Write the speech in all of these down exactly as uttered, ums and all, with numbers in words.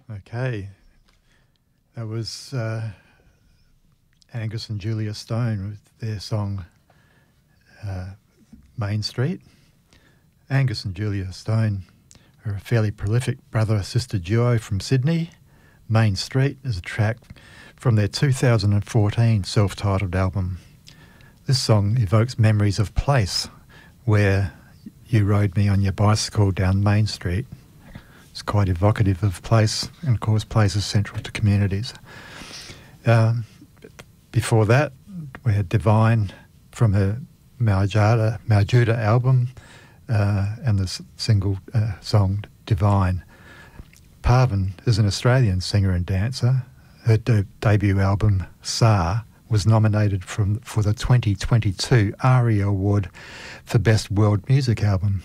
Okay, that was uh, Angus and Julia Stone with their song uh, Main Street. Angus and Julia Stone are a fairly prolific brother-sister duo from Sydney. Main Street is a track from their two thousand fourteen self-titled album. This song evokes memories of place where you rode me on your bicycle down Main Street. It's quite evocative of place, and of course place is central to communities. Um, before that, we had Divine from her Maujuda, Maujuda album uh, and the s- single uh, song Divine. Parvin is an Australian singer and dancer. Her de- debut album, Sa, was nominated from, for the twenty twenty-two ARIA Award for Best World Music Album.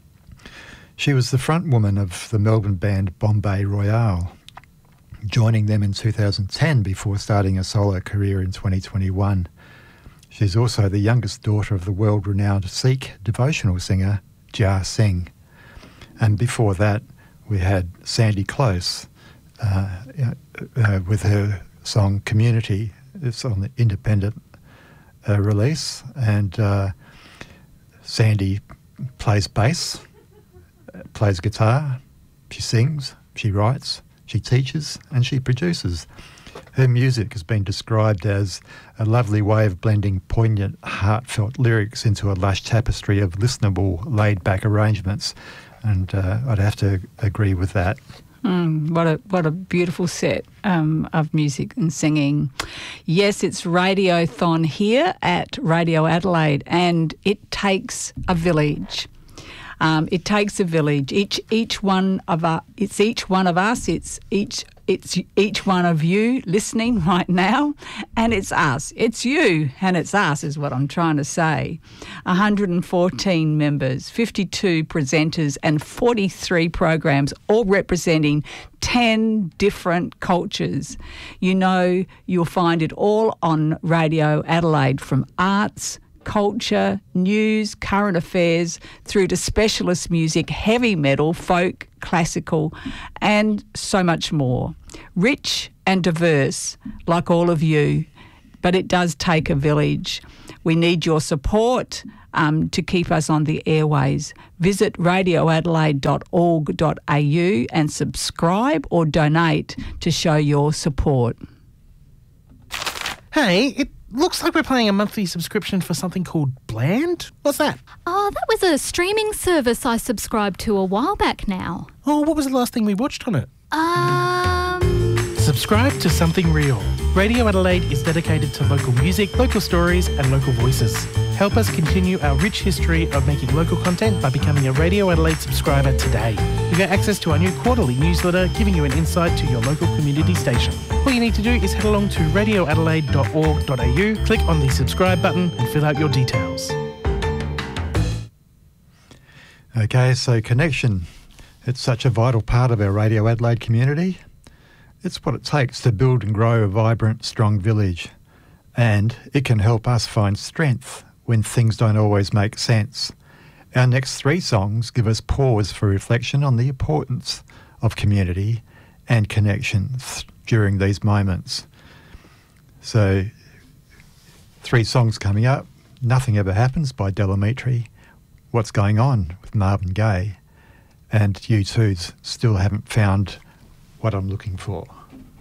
She was the frontwoman of the Melbourne band Bombay Royale, joining them in two thousand ten before starting a solo career in twenty twenty-one. She's also the youngest daughter of the world-renowned Sikh devotional singer Jar Singh. And before that, we had Sandy Close uh, uh, with her song Community. It's on the independent uh, release, and uh, Sandy plays bass, plays guitar, she sings, she writes, she teaches, and she produces. Her music has been described as a lovely way of blending poignant, heartfelt lyrics into a lush tapestry of listenable, laid-back arrangements, and uh, I'd have to agree with that. Mm, what a what a beautiful set um, of music and singing. Yes, it's Radiothon here at Radio Adelaide, and it takes a village. Um, it takes a village. Each each one of us. It's each one of us. It's each it's each one of you listening right now, and it's us. It's you and it's us is what I'm trying to say. one hundred fourteen members, fifty-two presenters, and forty-three programs, all representing ten different cultures. You know, you'll find it all on Radio Adelaide, from arts, culture, news, current affairs, through to specialist music, heavy metal, folk, classical, and so much more. Rich and diverse, like all of you, but it does take a village. We need your support um, to keep us on the airways. Visit radio adelaide dot org dot a u and subscribe or donate to show your support. Hey, it looks like we're paying a monthly subscription for something called Bland. What's that? Oh, that was a streaming service I subscribed to a while back now. Oh, what was the last thing we watched on it? Um... Subscribe to Something Real. Radio Adelaide is dedicated to local music, local stories and local voices. Help us continue our rich history of making local content by becoming a Radio Adelaide subscriber today. You get access to our new quarterly newsletter, giving you an insight to your local community station. All you need to do is head along to radio adelaide dot org dot a u, click on the subscribe button and fill out your details. Okay, so connection. It's such a vital part of our Radio Adelaide community. It's what it takes to build and grow a vibrant, strong village. And it can help us find strength when things don't always make sense. Our next three songs give us pause for reflection on the importance of community and connections during these moments. So, three songs coming up. Nothing Ever Happens by Delamitri. What's Going On with Marvin Gaye. And U two's Still Haven't Found What I'm Looking For.